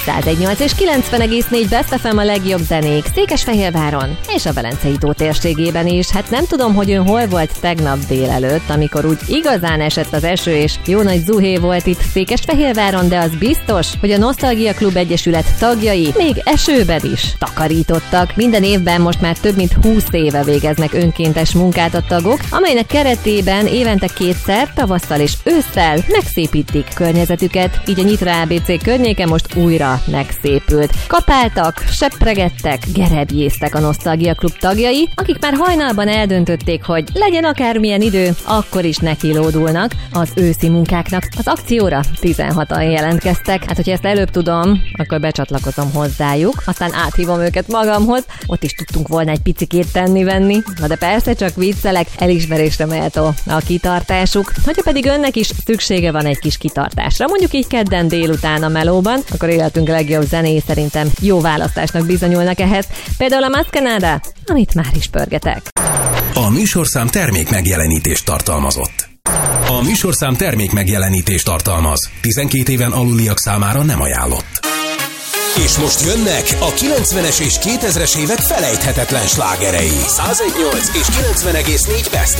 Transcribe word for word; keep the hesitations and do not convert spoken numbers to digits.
száz egy nyolc és kilencven egész négy Best ef em a legjobb zenék Székesfehérváron és a Velencei tó térségében is. Hát nem tudom, hogy ön hol volt tegnap délelőtt, amikor úgy igazán esett az eső, és jó nagy zuhé volt itt Székesfehérváron, de az biztos, hogy a Nosztalgia Klub Egyesület tagjai még esőben is takarítottak. Minden évben most már több mint húsz éve végeznek önkéntes munkát a tagok, amelynek keretében évente kétszer, tavasszal és ősszel megszépítik környezetüket, így a Nyitra á bé cé környéke most újra megszépült. Kapáltak, seppregettek, gerebjéztek a Nosztalgia Klub tagjai, akik már hajnalban eldöntötték, hogy legyen akármilyen idő, akkor is nekilódulnak az őszi munkáknak. Az akcióra tizenhatan jelentkeztek. Hát, hogyha ezt előbb tudom, akkor becsatlakozom hozzájuk, aztán áthívom őket magamhoz, ott is tudtunk volna egy picikét tenni-venni. Na de persze, csak viccelek, elismerésre méltó a kitartásuk. Hogyha pedig önnek is szüksége van egy kis kitartásra, mondjuk így kedden délután a melóban, akkor életünk legjobb zenéi szerintem jó választásnak bizonyulnak ehhez. Például a Maskenada, amit már is pörgetek. A műsorszám termék megjelenítést tartalmazott. A műsorszám termék megjelenítést tartalmaz. tizenkét éven aluliak számára nem ajánlott. És most jönnek a kilencvenes és kétezres évek felejthetetlen slágerei. száz egy nyolc és kilencven egész négy Best